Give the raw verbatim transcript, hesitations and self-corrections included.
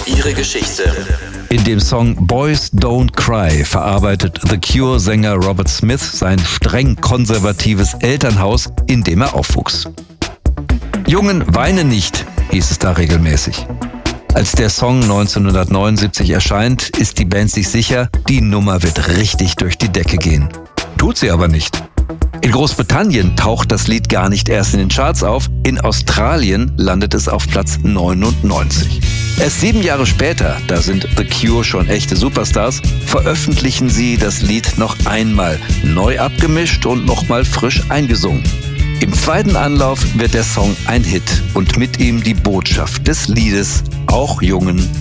Ihre Geschichte. In dem Song Boys Don't Cry verarbeitet The Cure-Sänger Robert Smith sein streng konservatives Elternhaus, in dem er aufwuchs. Jungen, weine nicht, hieß es da regelmäßig. Als der Song neunzehnhundertneunundsiebzig erscheint, ist die Band sich sicher, die Nummer wird richtig durch die Decke gehen. Tut sie aber nicht. In Großbritannien taucht das Lied gar nicht erst in den Charts auf, in Australien landet es auf Platz neunundneunzig. Erst sieben Jahre später, da sind The Cure schon echte Superstars, veröffentlichen sie das Lied noch einmal, neu abgemischt und nochmal frisch eingesungen. Im zweiten Anlauf wird der Song ein Hit und mit ihm die Botschaft des Liedes: Auch Jungen